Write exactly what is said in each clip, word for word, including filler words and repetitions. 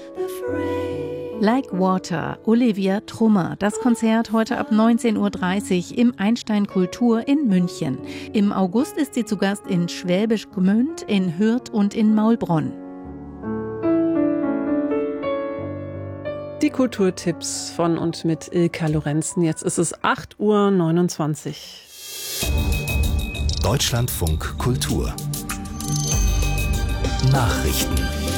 Like Water, Olivia Trummer. Das Konzert heute ab neunzehn Uhr dreißig im Einstein Kultur in München. Im August ist sie zu Gast in Schwäbisch Gmünd, in Hürth und in Maulbronn. Die Kulturtipps von und mit Ilka Lorenzen. Jetzt ist es acht Uhr neunundzwanzig. Deutschlandfunk Kultur Nachrichten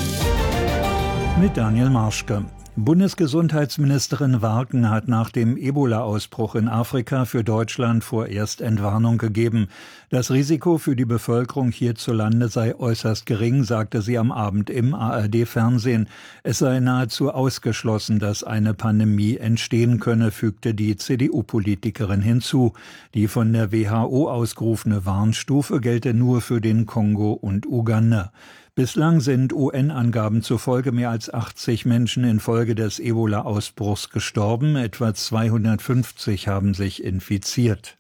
mit Daniel Marschke. Bundesgesundheitsministerin Warken hat nach dem Ebola-Ausbruch in Afrika für Deutschland vorerst Entwarnung gegeben. Das Risiko für die Bevölkerung hierzulande sei äußerst gering, sagte sie am Abend im A R D-Fernsehen. Es sei nahezu ausgeschlossen, dass eine Pandemie entstehen könne, fügte die C D U-Politikerin hinzu. Die von der W H O ausgerufene Warnstufe gelte nur für den Kongo und Uganda. Bislang sind U N-Angaben zufolge mehr als achtzig Menschen infolge des Ebola-Ausbruchs gestorben, etwa zweihundertfünfzig haben sich infiziert.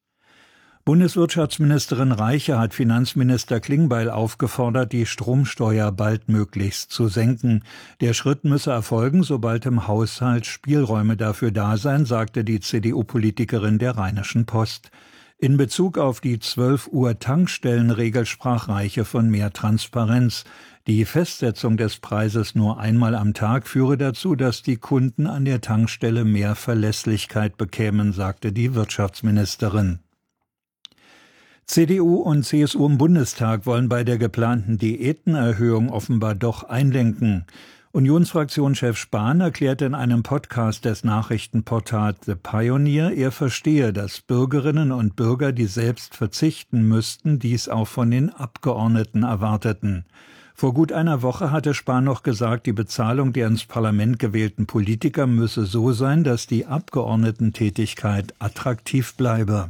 Bundeswirtschaftsministerin Reiche hat Finanzminister Klingbeil aufgefordert, die Stromsteuer baldmöglichst zu senken. Der Schritt müsse erfolgen, sobald im Haushalt Spielräume dafür da seien, sagte die C D U-Politikerin der Rheinischen Post. In Bezug auf die zwölf Uhr Tankstellenregel sprach Reiche von mehr Transparenz. Die Festsetzung des Preises nur einmal am Tag führe dazu, dass die Kunden an der Tankstelle mehr Verlässlichkeit bekämen, sagte die Wirtschaftsministerin. C D U und C S U im Bundestag wollen bei der geplanten Diätenerhöhung offenbar doch einlenken. Unionsfraktionschef Spahn erklärte in einem Podcast des Nachrichtenportals The Pioneer, er verstehe, dass Bürgerinnen und Bürger, die selbst verzichten müssten, dies auch von den Abgeordneten erwarteten. Vor gut einer Woche hatte Spahn noch gesagt, die Bezahlung der ins Parlament gewählten Politiker müsse so sein, dass die Abgeordnetentätigkeit attraktiv bleibe.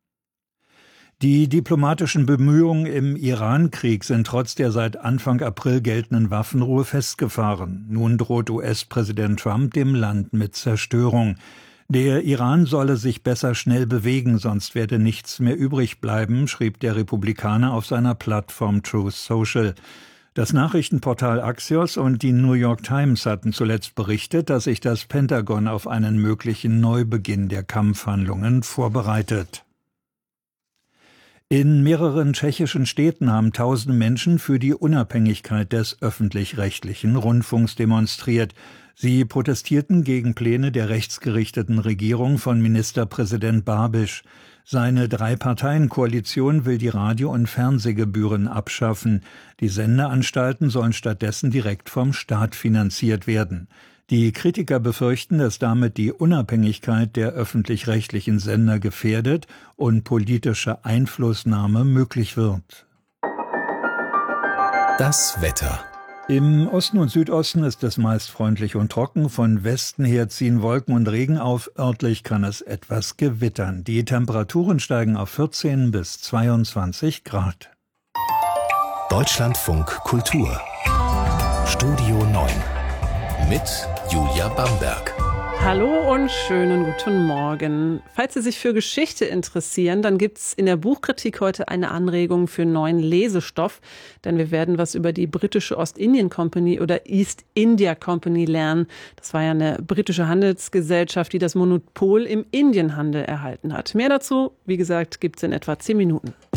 Die diplomatischen Bemühungen im Iran-Krieg sind trotz der seit Anfang April geltenden Waffenruhe festgefahren. Nun droht U S-Präsident Trump dem Land mit Zerstörung. Der Iran solle sich besser schnell bewegen, sonst werde nichts mehr übrig bleiben, schrieb der Republikaner auf seiner Plattform Truth Social. Das Nachrichtenportal Axios und die New York Times hatten zuletzt berichtet, dass sich das Pentagon auf einen möglichen Neubeginn der Kampfhandlungen vorbereitet. In mehreren tschechischen Städten haben tausende Menschen für die Unabhängigkeit des öffentlich-rechtlichen Rundfunks demonstriert. Sie protestierten gegen Pläne der rechtsgerichteten Regierung von Ministerpräsident Babiš. Seine Drei-Parteien-Koalition will die Radio- und Fernsehgebühren abschaffen. Die Sendeanstalten sollen stattdessen direkt vom Staat finanziert werden. Die Kritiker befürchten, dass damit die Unabhängigkeit der öffentlich-rechtlichen Sender gefährdet und politische Einflussnahme möglich wird. Das Wetter. Im Osten und Südosten ist es meist freundlich und trocken. Von Westen her ziehen Wolken und Regen auf. Örtlich kann es etwas gewittern. Die Temperaturen steigen auf vierzehn bis zweiundzwanzig Grad. Deutschlandfunk Kultur. Studio neun. Mit Julia Bamberg. Hallo und schönen guten Morgen. Falls Sie sich für Geschichte interessieren, dann gibt's in der Buchkritik heute eine Anregung für neuen Lesestoff. Denn wir werden was über die britische Ostindien Company oder East India Company lernen. Das war ja eine britische Handelsgesellschaft, die das Monopol im Indienhandel erhalten hat. Mehr dazu, wie gesagt, gibt's in etwa zehn Minuten.